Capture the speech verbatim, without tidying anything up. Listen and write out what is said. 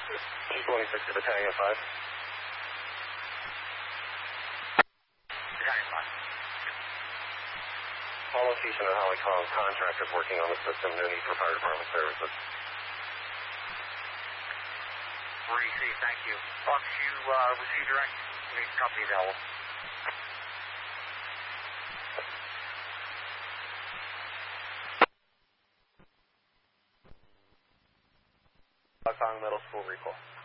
G twenty-six to Battalion five. Battalion five. All location at Holly Kong, contractors working on the system, no need for fire department services. Receive, thank you. Once you uh, receive directions, leave company available. Holly Kong Middle School recall.